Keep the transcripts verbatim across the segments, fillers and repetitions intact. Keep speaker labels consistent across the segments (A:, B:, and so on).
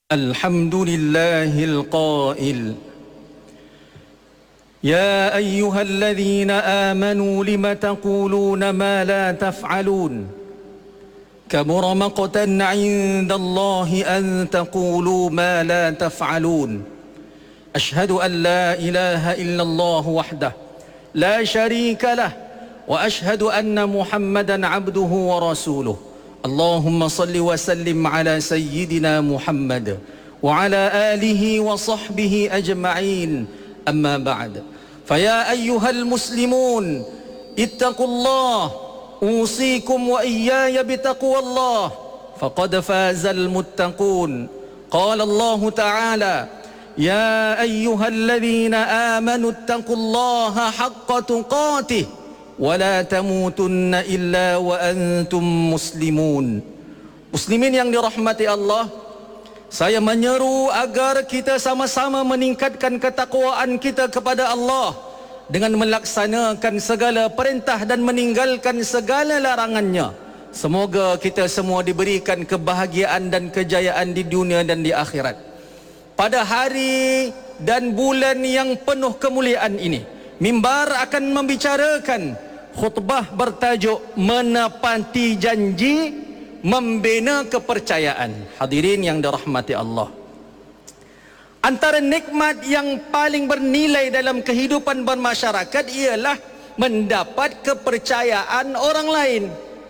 A: الحمد لله القائل يا أيها الذين آمنوا لم تقولون ما لا تفعلون كبر مقتا عند الله أن تقولوا ما لا تفعلون أشهد أن لا إله إلا الله وحده لا شريك له وأشهد أن محمدا عبده ورسوله اللهم صل وسلم على سيدنا محمد وعلى آله وصحبه أجمعين أما بعد فيا أيها المسلمون اتقوا الله أوصيكم وإياي بتقوى الله فقد فاز المتقون قال الله تعالى يا أيها الذين آمنوا اتقوا الله حق تقاته ولا تموتن إلا وأنتم مسلمون. Muslimin yang dirahmati Allah, saya menyeru agar kita sama-sama meningkatkan ketakwaan kita kepada Allah dengan melaksanakan segala perintah dan meninggalkan segala larangannya. Semoga kita semua diberikan kebahagiaan dan kejayaan di dunia dan di akhirat. Pada hari dan bulan yang penuh kemuliaan ini, mimbar akan membicarakan khutbah bertajuk menepati janji, membina kepercayaan. Hadirin yang dirahmati Allah, antara nikmat yang paling bernilai dalam kehidupan bermasyarakat ialah mendapat kepercayaan orang lain.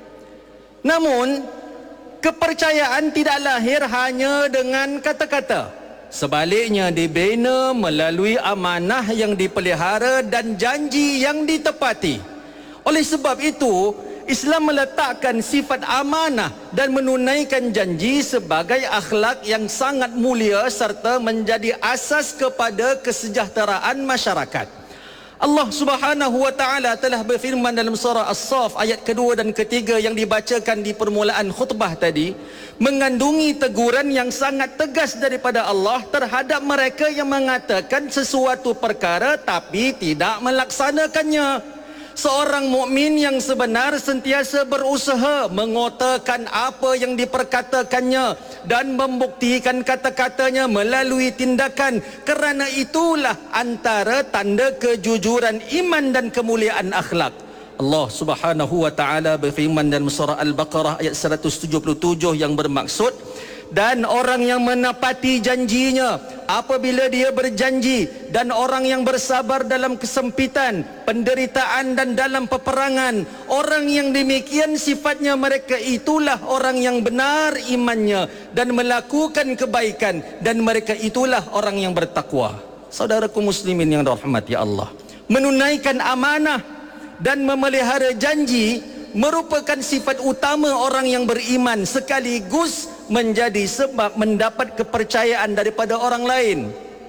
A: Namun kepercayaan tidak lahir hanya dengan kata-kata. Sebaliknya dibina melalui amanah yang dipelihara dan janji yang ditepati. Oleh sebab itu, Islam meletakkan sifat amanah dan menunaikan janji sebagai akhlak yang sangat mulia serta menjadi asas kepada kesejahteraan masyarakat. Allah Subhanahu wa taala telah berfirman dalam surah As-Saff ayat kedua dan ketiga yang dibacakan di permulaan khutbah tadi, mengandungi teguran yang sangat tegas daripada Allah terhadap mereka yang mengatakan sesuatu perkara tapi tidak melaksanakannya. Seorang mukmin yang sebenar sentiasa berusaha mengotakan apa yang diperkatakannya dan membuktikan kata-katanya melalui tindakan. Kerana itulah antara tanda kejujuran iman dan kemuliaan akhlak. Allah Subhanahu wa taala berfirman dalam surah Al-Baqarah ayat seratus tujuh puluh tujuh yang bermaksud, dan orang yang menepati janjinya apabila dia berjanji, dan orang yang bersabar dalam kesempitan, penderitaan dan dalam peperangan, orang yang demikian sifatnya mereka itulah orang yang benar imannya dan melakukan kebaikan, dan mereka itulah orang yang bertakwa. Saudaraku muslimin yang dirahmati Allah, menunaikan amanah dan memelihara janji merupakan sifat utama orang yang beriman, sekaligus menjadi sebab mendapat kepercayaan daripada orang lain.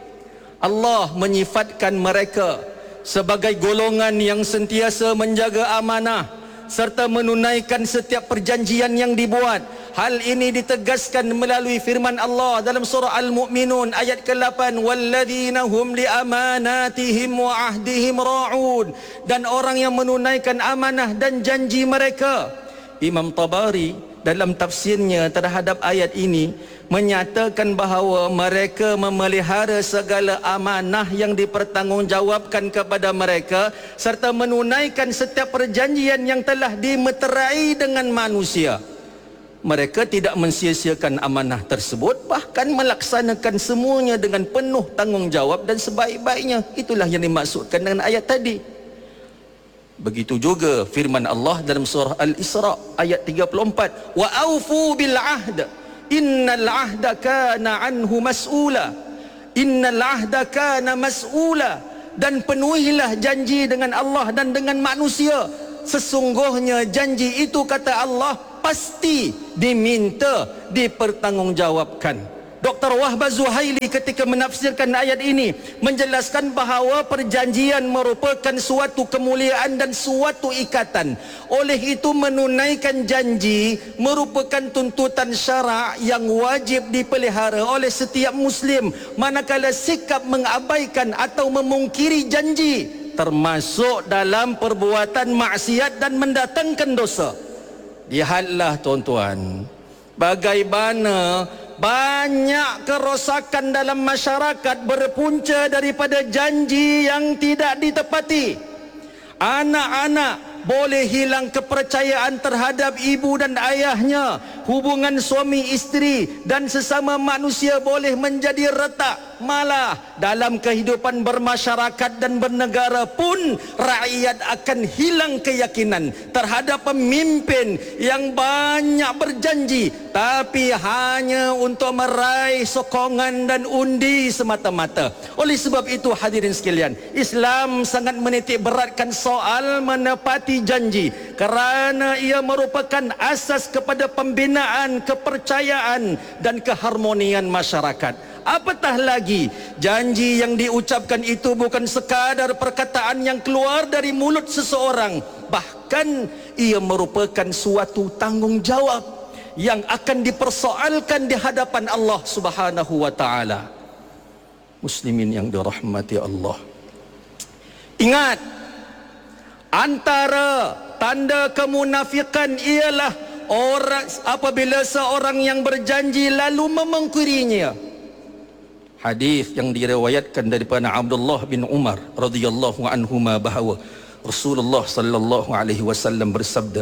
A: Allah menyifatkan mereka sebagai golongan yang sentiasa menjaga amanah serta menunaikan setiap perjanjian yang dibuat. Hal ini ditegaskan melalui firman Allah dalam surah Al-Mu'minun ayat ke lapan, walladzina hum li amanatihim wa ahdihim ra'un, dan orang yang menunaikan amanah dan janji mereka. Imam Tabari dalam tafsirnya terhadap ayat ini menyatakan bahawa mereka memelihara segala amanah yang dipertanggungjawabkan kepada mereka serta menunaikan setiap perjanjian yang telah dimeterai dengan manusia. Mereka tidak mensia-siakan amanah tersebut, bahkan melaksanakan semuanya dengan penuh tanggungjawab dan sebaik-baiknya. Itulah yang dimaksudkan dengan ayat tadi. Begitu juga firman Allah dalam surah Al-Isra ayat tiga puluh empat, wa aufu bil ahd innal ahda kana anhu mas'ula, innal ahda kana mas'ula, dan penuhilah janji dengan Allah dan dengan manusia, sesungguhnya janji itu kata Allah pasti diminta dipertanggungjawabkan. Doktor Wahbah Zuhaili ketika menafsirkan ayat ini menjelaskan bahawa perjanjian merupakan suatu kemuliaan dan suatu ikatan. Oleh itu menunaikan janji merupakan tuntutan syarak yang wajib dipelihara oleh setiap muslim. Manakala sikap mengabaikan atau memungkiri janji termasuk dalam perbuatan maksiat dan mendatangkan dosa. Lihatlah tuan-tuan, bagaimana banyak kerosakan dalam masyarakat berpunca daripada janji yang tidak ditepati. Anak-anak boleh hilang kepercayaan terhadap ibu dan ayahnya. Hubungan suami isteri dan sesama manusia boleh menjadi retak. Malah dalam kehidupan bermasyarakat dan bernegara pun rakyat akan hilang keyakinan terhadap pemimpin yang banyak berjanji tapi hanya untuk meraih sokongan dan undi semata-mata. Oleh sebab itu hadirin sekalian, Islam sangat menitik beratkan soal menepati janji kerana ia merupakan asas kepada pembinaan kepercayaan dan keharmonian masyarakat. Apatah lagi, janji yang diucapkan itu bukan sekadar perkataan yang keluar dari mulut seseorang, bahkan ia merupakan suatu tanggungjawab yang akan dipersoalkan di hadapan Allah Subhanahu wa taala. Muslimin yang dirahmati Allah, ingat, antara tanda kemunafikan ialah orang apabila seorang yang berjanji lalu memungkirinya. Hadis yang diriwayatkan daripada Abdullah bin Umar radhiyallahu anhuma bahawa Rasulullah sallallahu alaihi wasallam bersabda,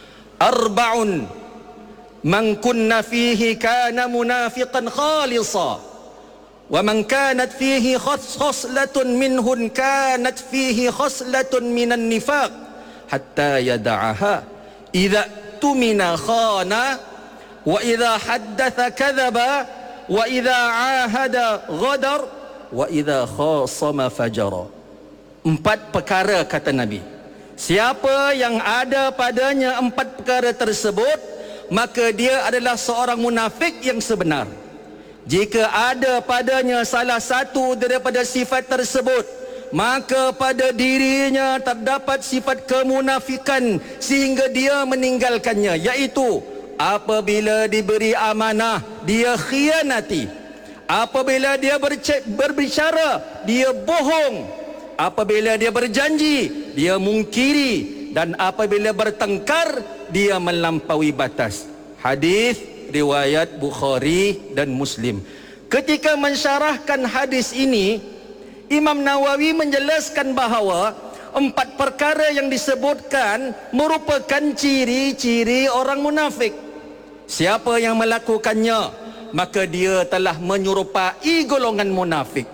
A: arba'un man kunna fihi kana munafiqan khalisa wa man kanat fihi khoslatun minhun kanat fihi khoslatun minan nifaq hatta yada'aha idza tumina khana wa idza haddatha kadhaba wa idza ahada ghadar wa idza khasama fajara. Empat perkara kata Nabi, siapa yang ada padanya empat perkara tersebut, maka dia adalah seorang munafik yang sebenar. Jika ada padanya salah satu daripada sifat tersebut, maka pada dirinya terdapat sifat kemunafikan sehingga dia meninggalkannya, iaitu apabila diberi amanah dia khianati, apabila dia berbicara dia bohong, apabila dia berjanji dia mungkiri, dan apabila bertengkar dia melampaui batas. Hadis riwayat Bukhari dan Muslim. Ketika mensyarahkan hadis ini, Imam Nawawi menjelaskan bahawa empat perkara yang disebutkan merupakan ciri-ciri orang munafik. Siapa yang melakukannya, maka dia telah menyerupai golongan munafik.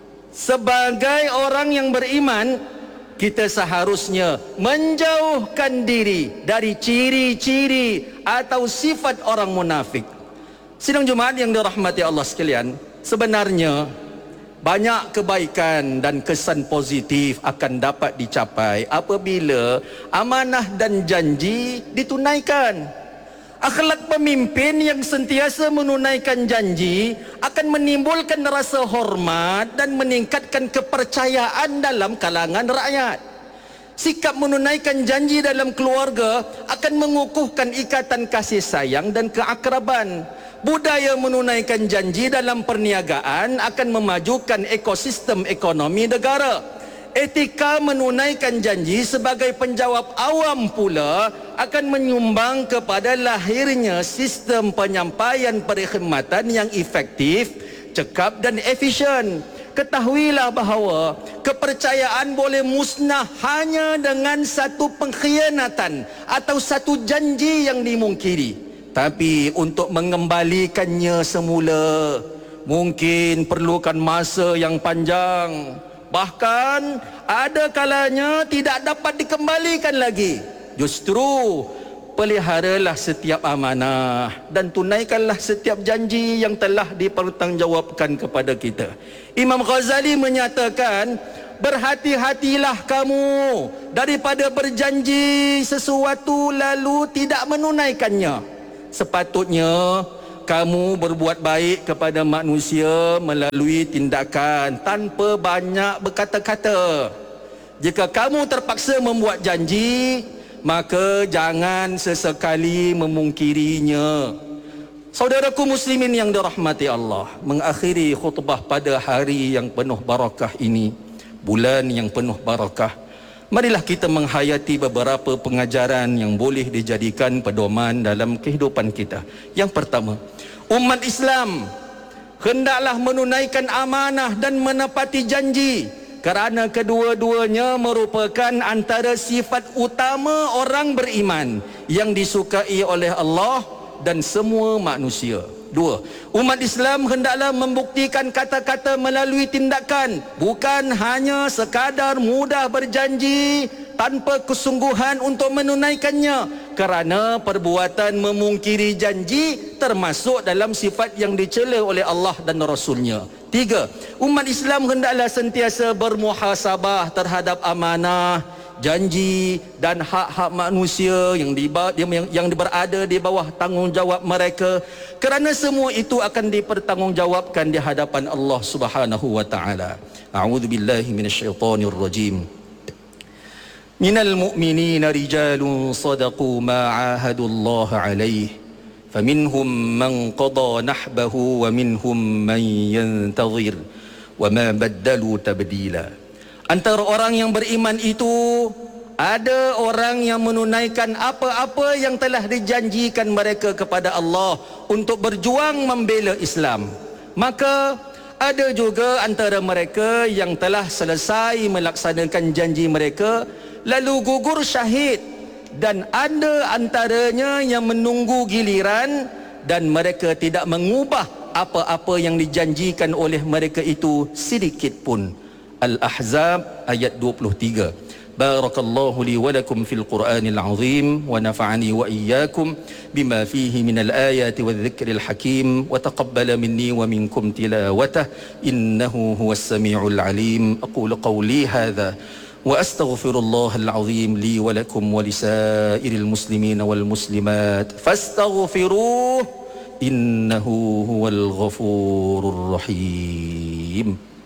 A: Sebagai orang yang beriman, kita seharusnya menjauhkan diri dari ciri-ciri atau sifat orang munafik. Sidang Jumaat yang dirahmati Allah sekalian, sebenarnya banyak kebaikan dan kesan positif akan dapat dicapai apabila amanah dan janji ditunaikan. Akhlak pemimpin yang sentiasa menunaikan janji akan menimbulkan rasa hormat dan meningkatkan kepercayaan dalam kalangan rakyat. Sikap menunaikan janji dalam keluarga akan mengukuhkan ikatan kasih sayang dan keakraban. Budaya menunaikan janji dalam perniagaan akan memajukan ekosistem ekonomi negara. Etika menunaikan janji sebagai penjawab awam pula akan menyumbang kepada lahirnya sistem penyampaian perkhidmatan yang efektif, cekap dan efisien. Ketahuilah bahawa kepercayaan boleh musnah hanya dengan satu pengkhianatan atau satu janji yang dimungkiri. Tapi untuk mengembalikannya semula mungkin perlukan masa yang panjang. Bahkan ada kalanya tidak dapat dikembalikan lagi. Justru peliharalah setiap amanah dan tunaikanlah setiap janji yang telah dipertanggungjawabkan kepada kita. Imam Ghazali menyatakan, berhati-hatilah kamu daripada berjanji sesuatu lalu tidak menunaikannya. Sepatutnya kamu berbuat baik kepada manusia melalui tindakan tanpa banyak berkata-kata. Jika kamu terpaksa membuat janji, maka jangan sesekali memungkirinya. Saudaraku muslimin yang dirahmati Allah, mengakhiri khutbah pada hari yang penuh barakah ini, bulan yang penuh barakah, Marilah kita menghayati beberapa pengajaran yang boleh dijadikan pedoman dalam kehidupan kita. Yang pertama, umat Islam hendaklah menunaikan amanah dan menepati janji, kerana kedua-duanya merupakan antara sifat utama orang beriman yang disukai oleh Allah dan semua manusia. Dua, umat Islam hendaklah membuktikan kata-kata melalui tindakan, bukan hanya sekadar mudah berjanji tanpa kesungguhan untuk menunaikannya, kerana perbuatan memungkiri janji termasuk dalam sifat yang dicela oleh Allah dan Rasulnya. Tiga, umat Islam hendaklah sentiasa bermuhasabah terhadap amanah, janji dan hak-hak manusia yang, di, yang, yang berada di bawah tanggungjawab mereka, kerana semua itu akan dipertanggungjawabkan di hadapan Allah Subhanahu wa taala. A'udzubillahi minasyaitonir rajim. Minal mu'minina rijalun sadaqu ma 'ahadullaha 'alaihi faminhum man qada nahbahu wa minhum man yantazir wa ma baddalu tabdila. Antara orang yang beriman itu ada orang yang menunaikan apa-apa yang telah dijanjikan mereka kepada Allah untuk berjuang membela Islam. Maka ada juga antara mereka yang telah selesai melaksanakan janji mereka lalu gugur syahid, dan ada antaranya yang menunggu giliran dan mereka tidak mengubah apa-apa yang dijanjikan oleh mereka itu sedikit pun. Al-Ahzab ayat dua puluh tiga. Barakallahu li wa lakum fil Qur'anil azim wa nafa'ani wa iyyakum bima fihi minal ayati wadh-dhikril hakim wa taqabbala minni wa minkum tilawatah innahu huwas samiul alim. Aqulu qawli hadha wa astaghfirullahal azim li wa lakum wa lisairil muslimina wal muslimat fastaghfiruhu innahu huwal ghafurur rahim.